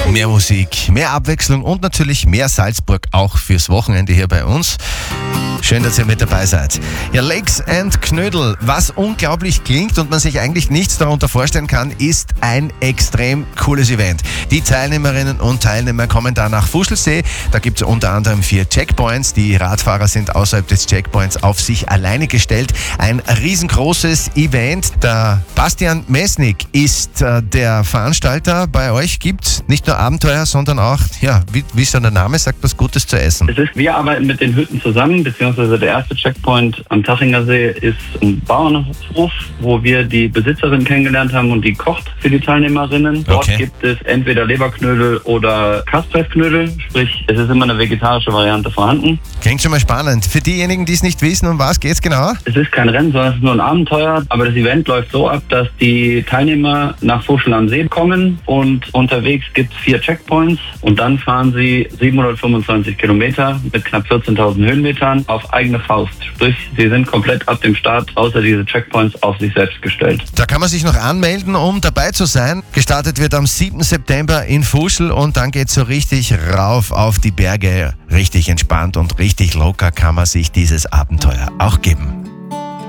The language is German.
Mehr Musik, mehr Abwechslung und natürlich mehr Salzburg auch fürs Wochenende hier bei uns. Schön, dass ihr mit dabei seid. Ja, Lakes and Knödel, was unglaublich klingt und man sich eigentlich nichts darunter vorstellen kann, ist ein extrem cooles Event. Die Teilnehmerinnen und Teilnehmer kommen da nach Fuschlsee. Da gibt es unter anderem 4 Checkpoints. Die Radfahrer sind außerhalb des Checkpoints auf sich alleine gestellt. Ein riesengroßes Event. Der Bastian Mesnick ist der Veranstalter. Bei euch gibt es nicht nur Abenteuer, sondern auch, ja, wie schon der Name sagt, was Gutes zu essen. Wir arbeiten mit den Hütten zusammen, beziehungsweise der erste Checkpoint am Tachinger See ist ein Bauernhof, wo wir die Besitzerin kennengelernt haben und die kocht für die Teilnehmerinnen. Dort gibt es entweder Leberknödel oder Kaspressknödel, sprich es ist immer eine vegetarische Variante vorhanden. Klingt schon mal spannend. Für diejenigen, die es nicht wissen, um was geht's genau? Es ist kein Rennen, sondern es ist nur ein Abenteuer, aber das Event läuft so ab, dass die Teilnehmer nach Fuschl am See kommen und unterwegs gibt es 4 Checkpoints und dann fahren sie 725 Kilometer mit knapp 14.000 Höhenmetern auf eigene Faust. Sprich, sie sind komplett ab dem Start außer diese Checkpoints auf sich selbst gestellt. Da kann man sich noch anmelden, um dabei zu sein. Gestartet wird am 7. September in Fuschl und dann geht's so richtig rauf auf die Berge. Richtig entspannt und richtig locker kann man sich dieses Abenteuer auch geben.